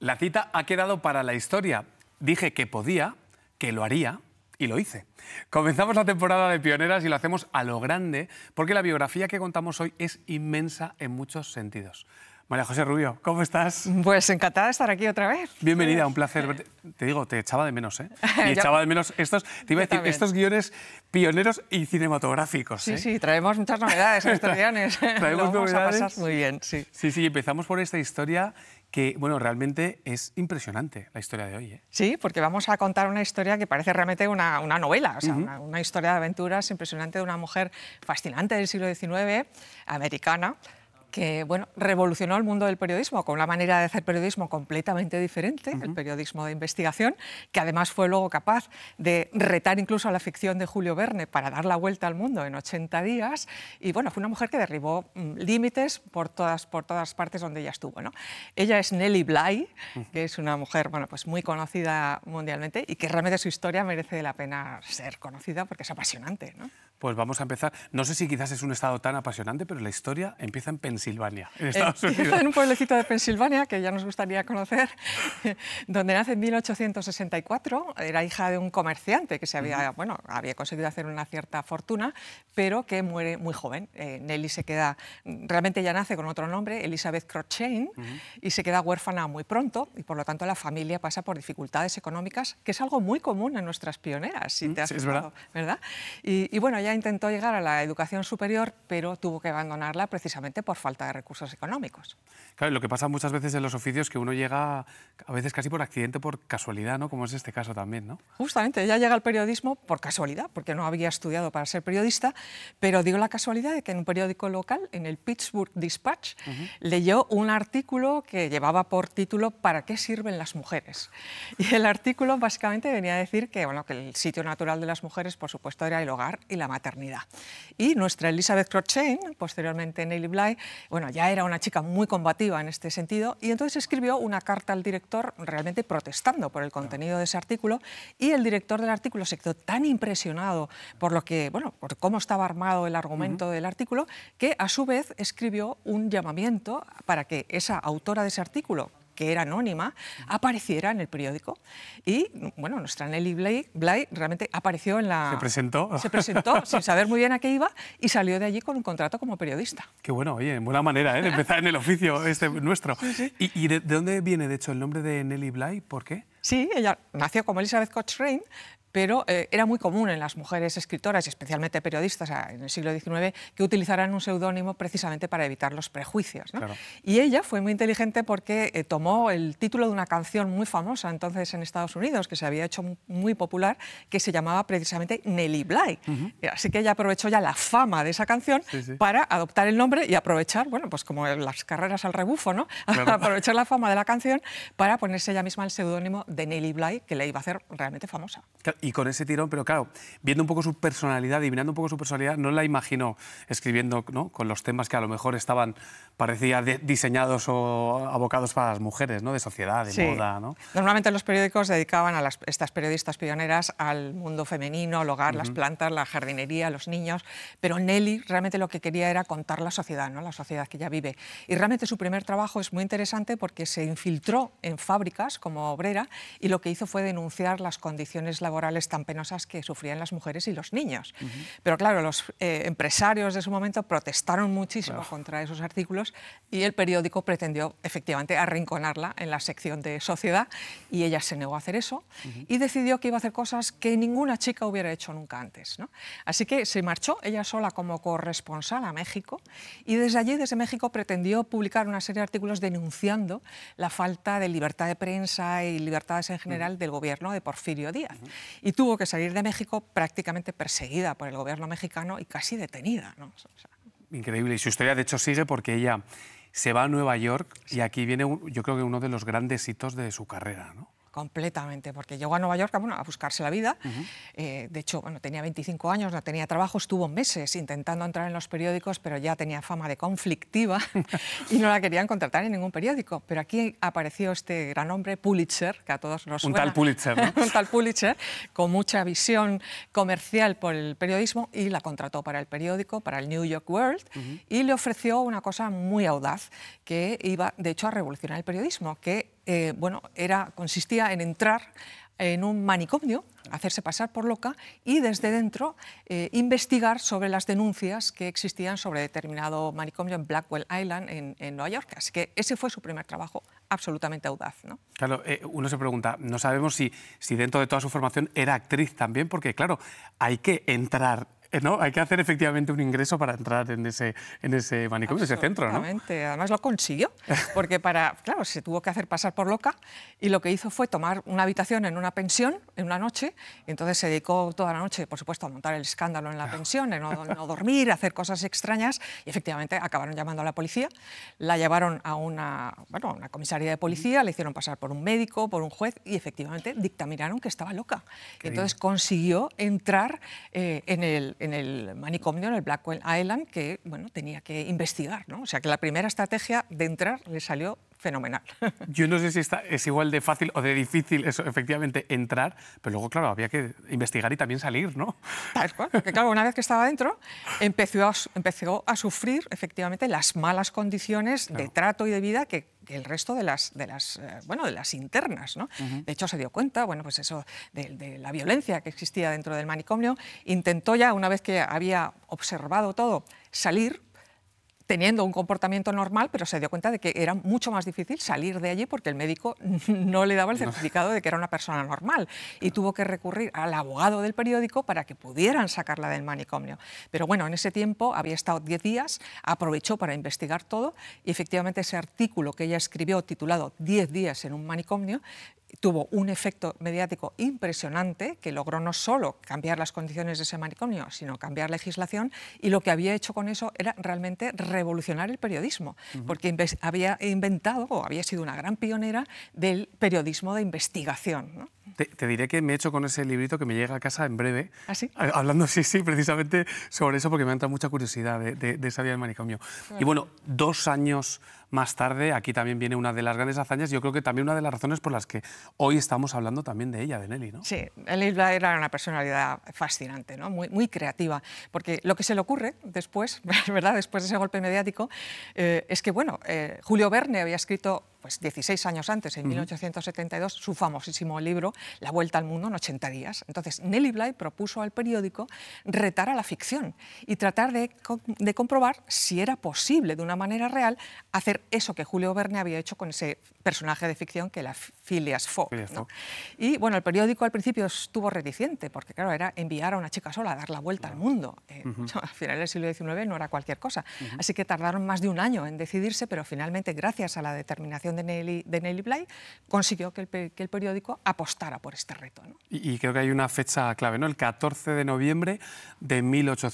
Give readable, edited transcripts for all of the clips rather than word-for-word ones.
La cita ha quedado para la historia. Dije que podía, que lo haría y lo hice. Comenzamos la temporada de Pioneras y lo hacemos a lo grande porque la biografía que contamos hoy es inmensa en muchos sentidos. María José Rubio, ¿cómo estás? Pues encantada de estar aquí otra vez. Bienvenida, un placer verte. Te digo, te echaba de menos, ¿eh? Y echaba de menos estos, te iba a decir, estos guiones pioneros y cinematográficos. Sí, sí, traemos muchas novedades en estos guiones. Traemos Lo vamos novedades. a pasar muy bien, sí. Sí, empezamos por esta historia que, bueno, realmente es impresionante la historia de hoy, ¿eh? Sí, porque vamos a contar una historia que parece realmente una novela, o sea, una historia de aventuras impresionante de una mujer fascinante del siglo XIX, americana, que bueno, revolucionó el mundo del periodismo con una manera de hacer periodismo completamente diferente, el periodismo de investigación, que además fue luego capaz de retar incluso a la ficción de Julio Verne para dar la vuelta al mundo en 80 días. Y bueno, fue una mujer que derribó límites por todas partes donde ella estuvo, ¿no? Ella es Nellie Bly, que es una mujer bueno, pues muy conocida mundialmente y que realmente su historia merece la pena ser conocida porque es apasionante, ¿no? Pues vamos a empezar. No sé si quizás es un estado tan apasionante, pero la historia empieza en Pensilvania, en Estados Unidos. Empieza en un pueblecito de Pensilvania, que ya nos gustaría conocer, donde nace en 1864. Era hija de un comerciante que había conseguido hacer una cierta fortuna, pero que muere muy joven. Nellie se queda, realmente ella nace con otro nombre, Elizabeth Cruikshank, y se queda huérfana muy pronto, y por lo tanto la familia pasa por dificultades económicas, que es algo muy común en nuestras pioneras, si te has fijado, ¿verdad? Y bueno, ella intentó llegar a la educación superior, pero tuvo que abandonarla precisamente por falta de recursos económicos. Claro, lo que pasa muchas veces en los oficios es que uno llega a veces casi por accidente, por casualidad, ¿no? Como es este caso también, ¿no? Justamente, ella llega al periodismo por casualidad, porque no había estudiado para ser periodista, pero dio la casualidad de que en un periódico local, en el Pittsburgh Dispatch, leyó un artículo que llevaba por título ¿Para qué sirven las mujeres? Y el artículo básicamente venía a decir que, bueno, que el sitio natural de las mujeres, por supuesto, era el hogar y la maternidad. Y nuestra Elizabeth Cruikshank, posteriormente Nellie Bly, bueno, ya era una chica muy combativa en este sentido, y entonces escribió una carta al director realmente protestando por el contenido de ese artículo, y el director del artículo se quedó tan impresionado por lo que, bueno, por cómo estaba armado el argumento del artículo, que a su vez escribió un llamamiento para que esa autora de ese artículo, que era anónima, apareciera en el periódico. Y bueno, nuestra Nellie Bly realmente apareció en la... Se presentó sin saber muy bien a qué iba y salió de allí con un contrato como periodista. Qué bueno, oye, buena manera, ¿eh?, de empezar en el oficio nuestro. Sí, sí. ¿Y de dónde viene, de hecho, el nombre de Nellie Bly? ¿Por qué? Sí, ella nació como Elizabeth Cruikshank, pero era muy común en las mujeres escritoras, y especialmente periodistas en el siglo XIX, que utilizaran un seudónimo precisamente para evitar los prejuicios, ¿no? Claro. Y ella fue muy inteligente porque tomó el título de una canción muy famosa entonces en Estados Unidos, que se había hecho muy popular, que se llamaba precisamente Nellie Bly. Así que ella aprovechó ya la fama de esa canción para adoptar el nombre y aprovechar, bueno, pues como en las carreras al rebufo, ¿no? Claro. Aprovechar la fama de la canción para ponerse ella misma el seudónimo de Nellie Bly, que le iba a hacer realmente famosa. Y con ese tirón, pero claro, viendo un poco su personalidad, adivinando un poco su personalidad, no la imagino escribiendo, ¿no?, con los temas que a lo mejor estaban, parecía, diseñados o abocados para las mujeres, ¿no?, de sociedad, de moda, ¿no? Normalmente los periódicos dedicaban a estas periodistas pioneras al mundo femenino, al hogar, las plantas, la jardinería, los niños, pero Nellie realmente lo que quería era contar la sociedad, ¿no?, la sociedad que ella vive. Y realmente su primer trabajo es muy interesante porque se infiltró en fábricas como obrera y lo que hizo fue denunciar las condiciones laborales tan penosas que sufrían las mujeres y los niños. Pero claro, los empresarios de su momento protestaron muchísimo contra esos artículos y el periódico pretendió efectivamente arrinconarla en la sección de sociedad y ella se negó a hacer eso y decidió que iba a hacer cosas que ninguna chica hubiera hecho nunca antes, ¿no? Así que se marchó ella sola como corresponsal a México y desde allí, desde México, pretendió publicar una serie de artículos denunciando la falta de libertad de prensa y libertades en general del gobierno de Porfirio Díaz. Y tuvo que salir de México prácticamente perseguida por el gobierno mexicano y casi detenida, ¿no? Increíble. Y su historia, de hecho, sigue porque ella se va a Nueva York y aquí viene, yo creo que uno de los grandes hitos de su carrera, ¿no? Completamente, porque llegó a Nueva York a buscarse la vida. De hecho, tenía 25 años, no tenía trabajo, estuvo meses intentando entrar en los periódicos, pero ya tenía fama de conflictiva y no la querían contratar en ningún periódico. Pero aquí apareció este gran hombre, Pulitzer, que a todos nos suena. Un tal Pulitzer, ¿no? Un tal Pulitzer, con mucha visión comercial por el periodismo, y la contrató para el periódico, para el New York World, y le ofreció una cosa muy audaz, que iba, de hecho, a revolucionar el periodismo, que bueno, consistía en entrar en un manicomio, hacerse pasar por loca y desde dentro investigar sobre las denuncias que existían sobre determinado manicomio en Blackwell Island, en Nueva York. Así que ese fue su primer trabajo, absolutamente audaz, ¿no? Claro, uno se pregunta, no sabemos si dentro de toda su formación era actriz también, porque claro, hay que entrar, ¿no? Hay que hacer efectivamente un ingreso para entrar en ese manicomio, en ese centro, ¿no? Absolutamente. Además lo consiguió, porque claro, se tuvo que hacer pasar por loca y lo que hizo fue tomar una habitación en una pensión en una noche, y entonces se dedicó toda la noche, por supuesto, a montar el escándalo en la pensión, de no dormir, a hacer cosas extrañas, y efectivamente acabaron llamando a la policía, la llevaron a una comisaría de policía, le hicieron pasar por un médico, por un juez, y efectivamente dictaminaron que estaba loca. Y entonces consiguió entrar en el manicomio, en el Blackwell Island, que bueno, tenía que investigar, ¿no? O sea que la primera estrategia de entrar le salió fenomenal. Yo no sé si es igual de fácil o de difícil eso, efectivamente, entrar, pero luego, claro, había que investigar y también salir, ¿no? Tal cual, porque claro, una vez que estaba dentro, empezó a sufrir efectivamente las malas condiciones de trato y de vida que el resto de las internas, ¿no? De hecho, se dio cuenta, bueno, pues eso, de la violencia que existía dentro del manicomio. Intentó ya, una vez que había observado todo, salir, teniendo un comportamiento normal, pero se dio cuenta de que era mucho más difícil salir de allí porque el médico no le daba el certificado de que era una persona normal y tuvo que recurrir al abogado del periódico para que pudieran sacarla del manicomio. Pero bueno, en ese tiempo había estado 10 días, aprovechó para investigar todo y efectivamente ese artículo que ella escribió titulado 10 días en un manicomio tuvo un efecto mediático impresionante que logró no solo cambiar las condiciones de ese manicomio, sino cambiar legislación, y lo que había hecho con eso era realmente revolucionar el periodismo, porque había inventado o había sido una gran pionera del periodismo de investigación, ¿no? Te diré que me he hecho con ese librito que me llega a casa en breve. ¿Ah, sí? Hablando, sí, precisamente sobre eso, porque me ha entrado mucha curiosidad de esa vida del manicomio. Y bueno, 2 años más tarde, aquí también viene una de las grandes hazañas, yo creo que también una de las razones por las que hoy estamos hablando también de ella, de Nelly, ¿no? Sí, Nelly Bly era una personalidad fascinante, ¿no? Muy creativa, porque lo que se le ocurre después, ¿verdad? Después de ese golpe mediático, es que, bueno, Julio Verne había escrito pues 16 años antes, en 1872, su famosísimo libro La Vuelta al Mundo en 80 días. Entonces, Nelly Bly propuso al periódico retar a la ficción y tratar de comprobar si era posible, de una manera real, hacer eso que Julio Verne había hecho con ese personaje de ficción que era Phileas Fogg, ¿no? Y bueno, el periódico al principio estuvo reticente, porque claro, era enviar a una chica sola a dar la vuelta al mundo. A finales del siglo XIX no era cualquier cosa. Así que tardaron más de un año en decidirse, pero finalmente, gracias a la determinación de Nelly Bly, consiguió que el periódico apostara por este reto, ¿no? Y creo que hay una fecha clave, ¿no? El 14 de noviembre de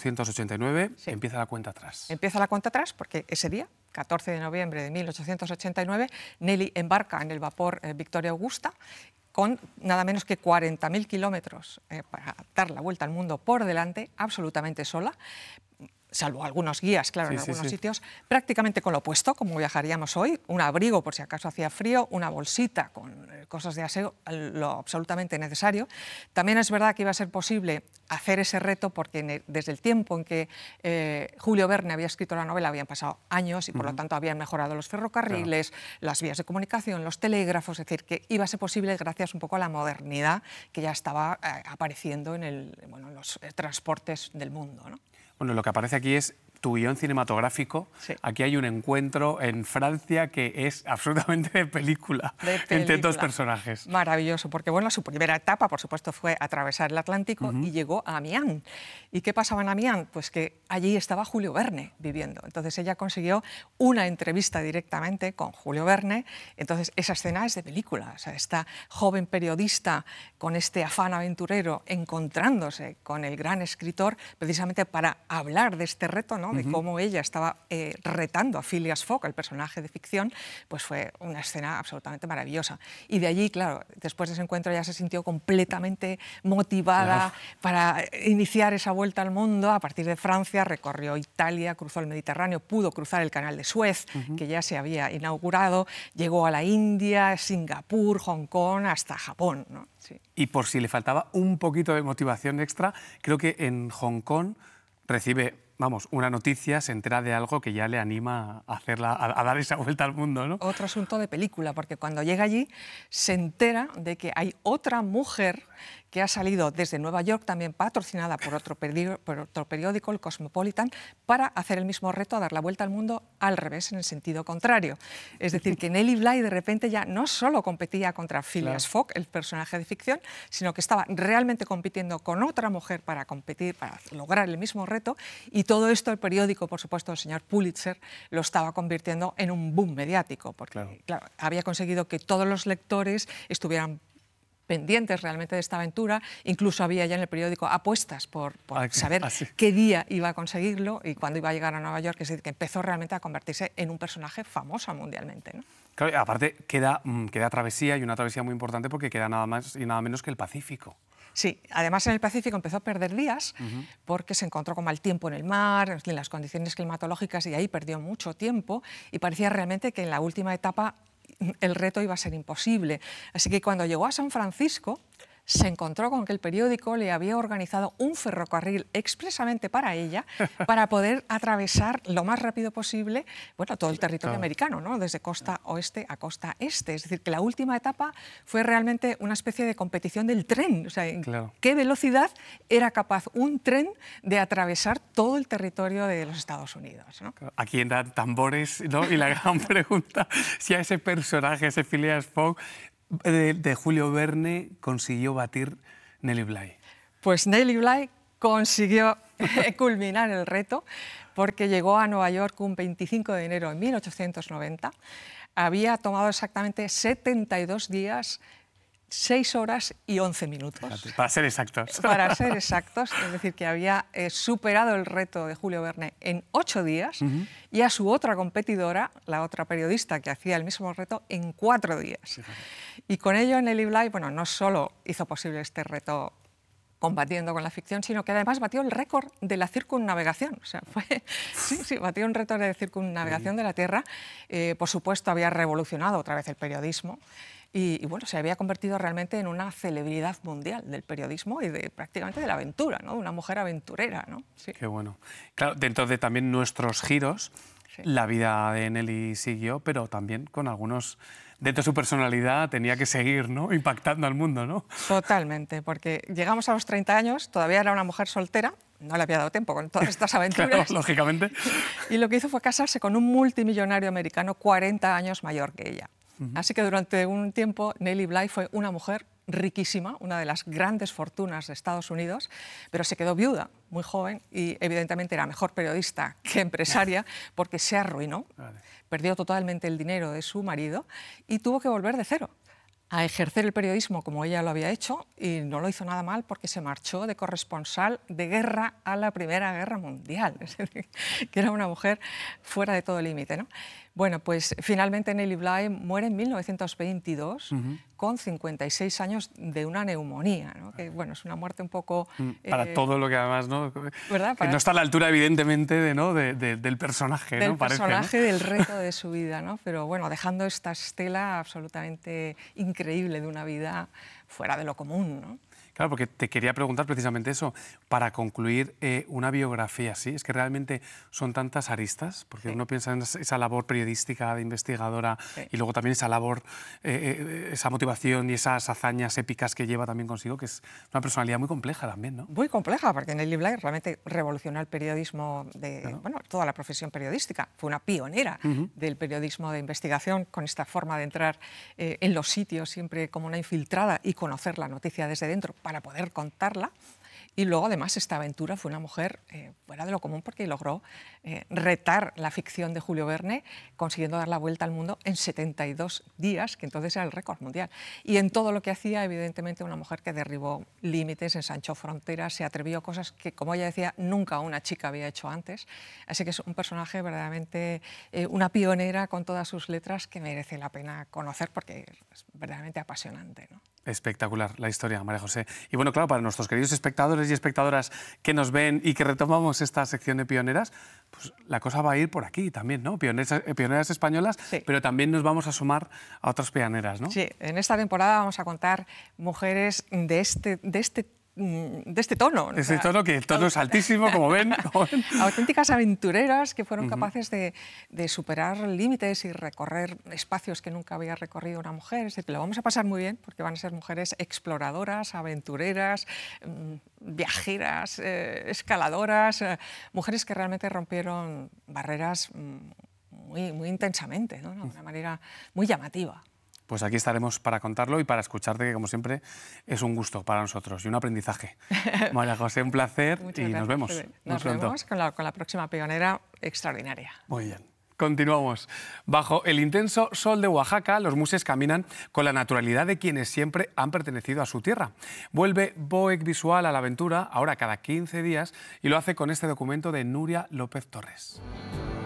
1889 empieza la cuenta atrás. Empieza la cuenta atrás porque ese día, 14 de noviembre de 1889, Nelly embarca en el vapor Victoria Augusta con nada menos que 40.000 kilómetros para dar la vuelta al mundo por delante, absolutamente sola, salvo algunos guías, claro, en algunos sitios, prácticamente con lo opuesto, como viajaríamos hoy, un abrigo por si acaso hacía frío, una bolsita con cosas de aseo, lo absolutamente necesario. También es verdad que iba a ser posible hacer ese reto porque desde el tiempo en que Julio Verne había escrito la novela habían pasado años y por lo tanto habían mejorado los ferrocarriles, las vías de comunicación, los telégrafos, es decir, que iba a ser posible gracias un poco a la modernidad que ya estaba apareciendo en los transportes del mundo, ¿no? Bueno, lo que aparece aquí es tu guión cinematográfico. Sí. Aquí hay un encuentro en Francia que es absolutamente de película. Entre dos personajes. Maravilloso, porque bueno, su primera etapa, por supuesto, fue atravesar el Atlántico y llegó a Amiens. ¿Y qué pasaba en Amiens? Pues que allí estaba Julio Verne viviendo. Entonces ella consiguió una entrevista directamente con Julio Verne. Entonces esa escena es de película. O sea, esta joven periodista con este afán aventurero encontrándose con el gran escritor precisamente para hablar de este reto, ¿no? De cómo ella estaba retando a Phileas Fogg, el personaje de ficción, pues fue una escena absolutamente maravillosa. Y de allí, claro, después de ese encuentro ya se sintió completamente motivada para iniciar esa vuelta al mundo. A partir de Francia recorrió Italia, cruzó el Mediterráneo, pudo cruzar el Canal de Suez, que ya se había inaugurado, llegó a la India, Singapur, Hong Kong, hasta Japón, ¿no? Sí. Y por si le faltaba un poquito de motivación extra, creo que en Hong Kong recibe vamos, una noticia, se entera de algo que ya le anima a a dar esa vuelta al mundo, ¿no? Otro asunto de película, porque cuando llega allí se entera de que hay otra mujer que ha salido desde Nueva York, también patrocinada por otro periódico, el Cosmopolitan, para hacer el mismo reto, a dar la vuelta al mundo al revés, en el sentido contrario. Es decir, que Nellie Bly de repente ya no solo competía contra Phileas Fogg, el personaje de ficción, sino que estaba realmente compitiendo con otra mujer para competir, para lograr el mismo reto, y todo esto el periódico, por supuesto, el señor Pulitzer, lo estaba convirtiendo en un boom mediático, porque claro, había conseguido que todos los lectores estuvieran pendientes realmente de esta aventura. Incluso había ya en el periódico apuestas por saber qué día iba a conseguirlo y cuándo iba a llegar a Nueva York, es decir, que empezó realmente a convertirse en un personaje famoso mundialmente, ¿no? Claro, aparte queda travesía, y una travesía muy importante porque queda nada más y nada menos que el Pacífico. Sí, además en el Pacífico empezó a perder días porque se encontró con mal tiempo en el mar, en las condiciones climatológicas, y ahí perdió mucho tiempo y parecía realmente que en la última etapa el reto iba a ser imposible. Así que cuando llegó a San Francisco, se encontró con que el periódico le había organizado un ferrocarril expresamente para ella, para poder atravesar lo más rápido posible, bueno, todo el territorio americano, ¿no? Desde costa oeste a costa este. Es decir, que la última etapa fue realmente una especie de competición del tren. O sea, ¿en qué velocidad era capaz un tren de atravesar todo el territorio de los Estados Unidos, ¿no? Aquí entran tambores, ¿no? Y la gran pregunta, si a ese personaje, ese Phileas Fogg, de Julio Verne, consiguió batir Nellie Bly. Pues Nellie Bly consiguió culminar el reto porque llegó a Nueva York un 25 de enero de 1890. Había tomado exactamente 72 días, 6 horas y 11 minutos. Para ser exactos. Para ser exactos, es decir, que había superado el reto de Julio Verne en 8 días y a su otra competidora, la otra periodista que hacía el mismo reto, en 4 días. Sí. Y con ello Nellie Bly, bueno, no solo hizo posible este reto combatiendo con la ficción, sino que además batió el récord de la circunnavegación. O sea, batió un récord de circunnavegación de la Tierra. Por supuesto, había revolucionado otra vez el periodismo. Y bueno, se había convertido realmente en una celebridad mundial del periodismo y prácticamente de la aventura, ¿no? Una mujer aventurera, ¿no? Sí. Qué bueno. Claro, dentro de también nuestros giros, la vida de Nellie siguió, pero también con algunos... Dentro de su personalidad tenía que seguir, ¿no? Impactando al mundo, ¿no? Totalmente, porque llegamos a los 30 años, todavía era una mujer soltera, no le había dado tiempo con todas estas aventuras. Claro, lógicamente. Y lo que hizo fue casarse con un multimillonario americano 40 años mayor que ella. Así que durante un tiempo Nellie Bly fue una mujer riquísima, una de las grandes fortunas de Estados Unidos, pero se quedó viuda muy joven y evidentemente era mejor periodista que empresaria porque se arruinó, perdió totalmente el dinero de su marido y tuvo que volver de cero a ejercer el periodismo como ella lo había hecho, y no lo hizo nada mal porque se marchó de corresponsal de guerra a la Primera Guerra Mundial, es decir, que era una mujer fuera de todo límite, ¿no? Bueno, pues finalmente Nellie Bly muere en 1922 con 56 años de una neumonía, ¿no? Que bueno, es una muerte un poco... Para todo lo que además, ¿no? ¿Verdad? Que no está a la altura, evidentemente, del personaje, del ¿no? personaje, del reto de su vida, ¿no? Pero bueno, dejando esta estela absolutamente increíble de una vida fuera de lo común, ¿no? Claro, porque te quería preguntar precisamente eso, para concluir una biografía así, es que realmente son tantas aristas, porque uno piensa en esa labor periodística, de investigadora, y luego también esa labor, esa motivación y esas hazañas épicas que lleva también consigo, que es una personalidad muy compleja también, ¿no? Muy compleja, porque Nellie Bly realmente revolucionó el periodismo, bueno, toda la profesión periodística. Fue una pionera del periodismo de investigación, con esta forma de entrar en los sitios siempre como una infiltrada y conocer la noticia desde dentro para poder contarla. Y luego, además, esta aventura fue una mujer fuera de lo común porque logró retar la ficción de Julio Verne, consiguiendo dar la vuelta al mundo en 72 días, que entonces era el récord mundial. Y en todo lo que hacía, evidentemente, una mujer que derribó límites, ensanchó fronteras, se atrevió a cosas que, como ella decía, nunca una chica había hecho antes. Así que es un personaje verdaderamente, una pionera con todas sus letras que merece la pena conocer porque es verdaderamente apasionante, ¿no? Espectacular la historia, María José. Y bueno, claro, para nuestros queridos espectadores y espectadoras que nos ven y que retomamos esta sección de pioneras, pues la cosa va a ir por aquí también, ¿no? Pioneras españolas, sí. Pero también nos vamos a sumar a otras pioneras, ¿no? Sí, en esta temporada vamos a contar mujeres de este de este tono. Ese tono, que el tono es altísimo, como ven. Auténticas aventureras que fueron capaces de superar límites y recorrer espacios que nunca había recorrido una mujer. Es decir, lo vamos a pasar muy bien porque van a ser mujeres exploradoras, aventureras, viajeras, escaladoras, mujeres que realmente rompieron barreras muy intensamente, ¿no? De una manera muy llamativa. Pues aquí estaremos para contarlo y para escucharte, que como siempre es un gusto para nosotros y un aprendizaje. María José, un placer. Muchas y gracias, nos vemos. Nos vemos con la próxima pionera extraordinaria. Muy bien. Continuamos. Bajo el intenso sol de Oaxaca, los muses caminan con la naturalidad de quienes siempre han pertenecido a su tierra. Vuelve Boec Visual a la aventura, ahora cada 15 días, y lo hace con este documento de Nuria López Torres.